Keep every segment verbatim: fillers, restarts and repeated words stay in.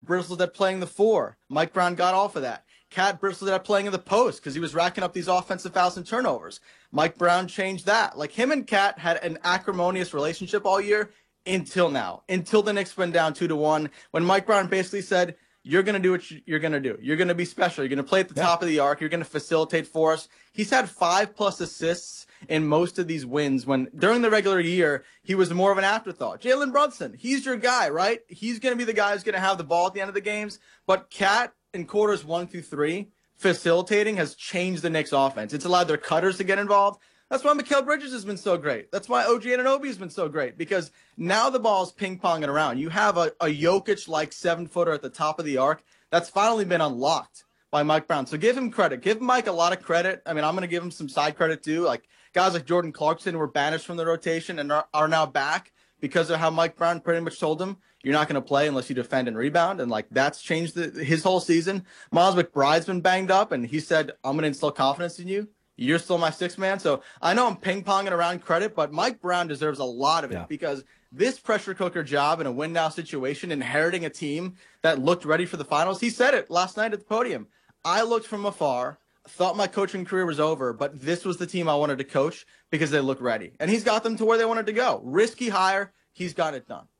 bristled at playing the four. Mike Brown got off of that. Cat bristled at playing in the post because he was racking up these offensive fouls and turnovers. Mike Brown changed that. Like, him and Cat had an acrimonious relationship all year until now, until the Knicks went down two to one, when Mike Brown basically said, you're going to do what you're going to do. You're going to be special. You're going to play at the yeah. top of the arc. You're going to facilitate for us. He's had five plus assists in most of these wins when during the regular year, he was more of an afterthought. Jalen Brunson, he's your guy, right? He's going to be the guy who's going to have the ball at the end of the games. But Cat in quarters one through three, facilitating has changed the Knicks offense. It's allowed their cutters to get involved. That's why Mikal Bridges has been so great. That's why O G Anunoby has been so great, because now the ball's ping-ponging around. You have a, a Jokic-like seven-footer at the top of the arc that's finally been unlocked by Mike Brown. So give him credit. Give Mike a lot of credit. I mean, I'm going to give him some side credit, too. Like, guys like Jordan Clarkson were banished from the rotation and are, are now back because of how Mike Brown pretty much told him, you're not going to play unless you defend and rebound. And, like, that's changed the, his whole season. Miles McBride's been banged up, and he said, I'm going to instill confidence in you. You're still my sixth man. So I know I'm ping-ponging around credit, but Mike Brown deserves a lot of it yeah. because this pressure cooker job in a win-now situation, inheriting a team that looked ready for the finals, he said it last night at the podium. I looked from afar, thought my coaching career was over, but this was the team I wanted to coach because they looked ready. And he's got them to where they wanted to go. Risky hire. He's got it done.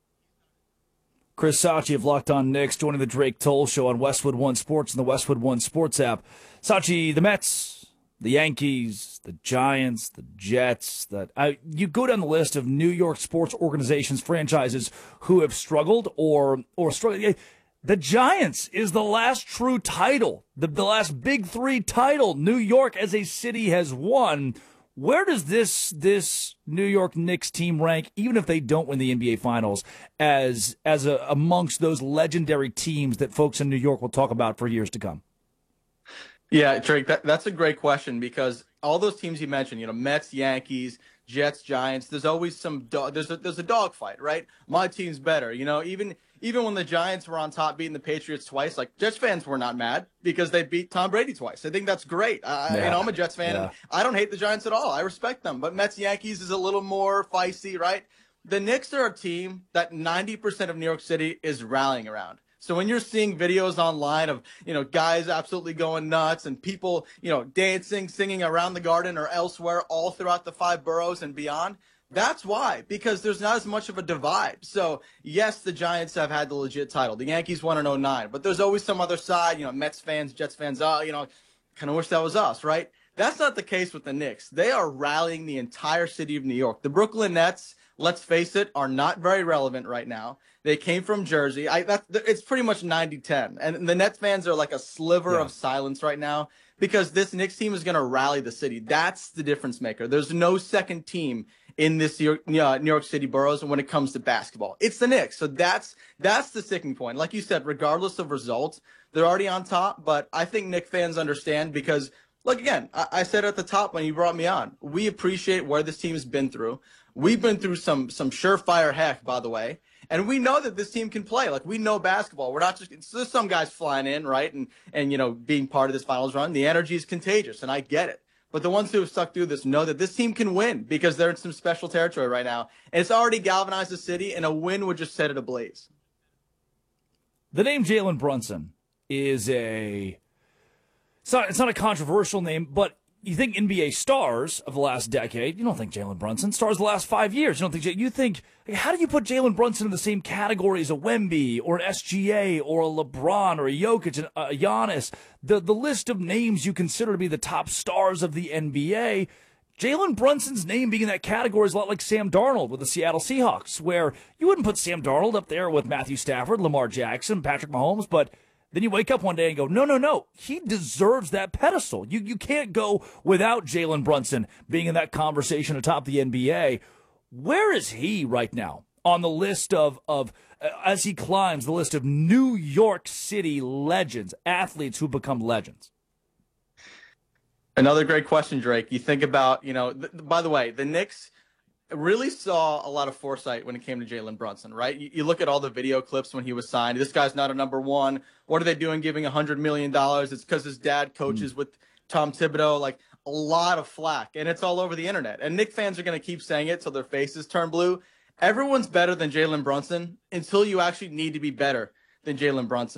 Chris Sachi of Locked On Knicks joining the Drake Toll Show on Westwood One Sports and the Westwood One Sports app. Sachi, the Mets, the Yankees, the Giants, the Jets, that uh, you go down the list of New York sports organizations, franchises who have struggled or or struggled. The Giants is the last true title, the, the last big three title New York as a city has won. Where does this this New York Knicks team rank, even if they don't win the N B A Finals, as as a, amongst those legendary teams that folks in New York will talk about for years to come? Yeah, Drake, that, that's a great question because all those teams you mentioned, you know, Mets, Yankees, Jets, Giants, there's always some dog, there's a, there's a dogfight, right? My team's better. You know, even even when the Giants were on top beating the Patriots twice, like Jets fans were not mad because they beat Tom Brady twice. I think that's great. I, yeah. You know, I'm a Jets fan yeah. and I don't hate the Giants at all. I respect them. But Mets, Yankees is a little more feisty, right? The Knicks are a team that ninety percent of New York City is rallying around. So when you're seeing videos online of, you know, guys absolutely going nuts and people, you know, dancing, singing around the Garden or elsewhere all throughout the five boroughs and beyond, that's why, because there's not as much of a divide. So, yes, the Giants have had the legit title. The Yankees won in oh nine, but there's always some other side, you know, Mets fans, Jets fans, oh, you know, kind of wish that was us, right? That's not the case with the Knicks. They are rallying the entire city of New York. The Brooklyn Nets, let's face it, are not very relevant right now. They came from Jersey. I, that, it's pretty much ninety ten. And the Nets fans are like a sliver yeah. of silence right now because this Knicks team is going to rally the city. That's the difference maker. There's no second team in this New York, uh, New York City boroughs when it comes to basketball. It's the Knicks. So that's that's the sticking point. Like you said, regardless of results, they're already on top. But I think Knicks fans understand because, like, again, I, I said at the top when you brought me on, we appreciate where this team has been through. We've been through some some surefire heck, by the way. And we know that this team can play. Like, we know basketball. We're not just – there's some guys flying in, right, and, and, you know, being part of this finals run. The energy is contagious, and I get it. But the ones who have stuck through this know that this team can win because they're in some special territory right now. And it's already galvanized the city, and a win would just set it ablaze. The name Jalen Brunson is a – it's not, it's not a controversial name, but – you think N B A stars of the last decade, you don't think Jalen Brunson. Stars of the last five years, you don't think, you think, how do you put Jalen Brunson in the same category as a Wemby or an S G A or a LeBron or a Jokic and a Giannis? The, the list of names you consider to be the top stars of the N B A, Jalen Brunson's name being in that category is a lot like Sam Darnold with the Seattle Seahawks, where you wouldn't put Sam Darnold up there with Matthew Stafford, Lamar Jackson, Patrick Mahomes, but then you wake up one day and go, no, no, no, he deserves that pedestal. You you can't go without Jalen Brunson being in that conversation atop the N B A. Where is he right now on the list of, of uh, as he climbs the list of New York City legends, athletes who become legends? Another great question, Drake. You think about, you know, th- by the way, the Knicks really saw a lot of foresight when it came to Jalen Brunson, right? You, you look at all the video clips when he was signed. This guy's not a number one. What are they doing giving one hundred million dollars? It's because his dad coaches mm. with Tom Thibodeau. Like, a lot of flack, and it's all over the internet. And Knicks fans are going to keep saying it till their faces turn blue. Everyone's better than Jalen Brunson until you actually need to be better than Jalen Brunson.